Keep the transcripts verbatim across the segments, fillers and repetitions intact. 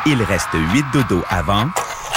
Il reste huit dodos avant.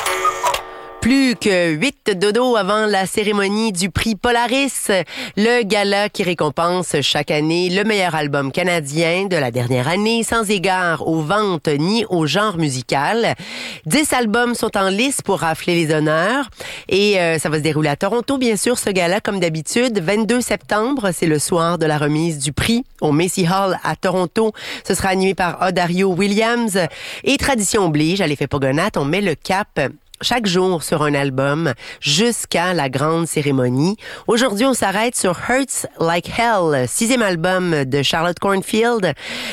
Plus que huit dodos avant la cérémonie du prix Polaris, le gala qui récompense chaque année le meilleur album canadien de la dernière année, sans égard aux ventes ni au genre musical. Dix albums sont en lice pour rafler les honneurs et euh, ça va se dérouler à Toronto, bien sûr, ce gala, comme d'habitude. vingt-deux septembre, c'est le soir de la remise du prix au Macy Hall à Toronto. Ce sera animé par Odario Williams et tradition oblige, à l'effet Pogonat, on met le cap chaque jour sur un album jusqu'à la grande cérémonie. Aujourd'hui, on s'arrête sur Hurts Like Hell, sixième album de Charlotte Cornfield.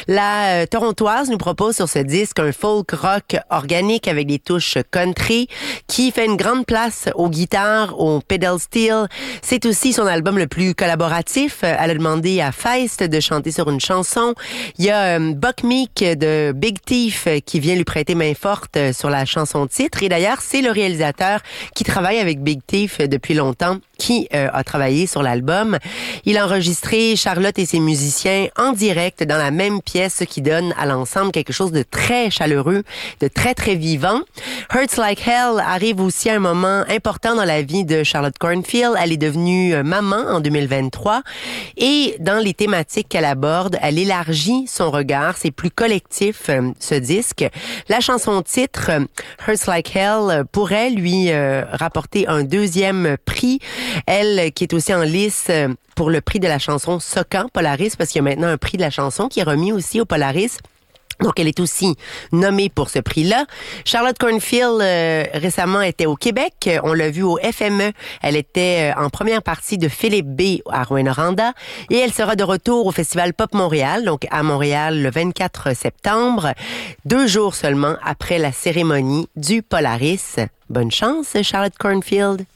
La euh, Torontoise nous propose sur ce disque un folk rock organique avec des touches country qui fait une grande place aux guitares, au pedal steel. C'est aussi son album le plus collaboratif. Elle a demandé à Feist de chanter sur une chanson. Il y a euh, Buck Meek de Big Thief qui vient lui prêter main forte sur la chanson titre. Et d'ailleurs, c'est le réalisateur qui travaille avec Big Thief depuis longtemps, qui euh, a travaillé sur l'album. Il a enregistré Charlotte et ses musiciens en direct dans la même pièce, ce qui donne à l'ensemble quelque chose de très chaleureux, de très, très vivant. Hurts Like Hell arrive aussi à un moment important dans la vie de Charlotte Cornfield. Elle est devenue euh, maman en deux mille vingt-trois et dans les thématiques qu'elle aborde, elle élargit son regard. C'est plus collectif, euh, ce disque. La chanson titre, Hurts Like Hell, pourrait lui euh, rapporter un deuxième prix. Elle, qui est aussi en lice pour le prix de la chanson Socan Polaris, parce qu'il y a maintenant un prix de la chanson qui est remis aussi au Polaris. Donc, elle est aussi nommée pour ce prix-là. Charlotte Cornfield, euh, récemment, était au Québec. On l'a vu au F M E. Elle était euh, en première partie de Philippe B. à Rouyn-Noranda. Et elle sera de retour au Festival Pop Montréal, donc à Montréal, le vingt-quatre septembre, deux jours seulement après la cérémonie du Polaris. Bonne chance, Charlotte Cornfield.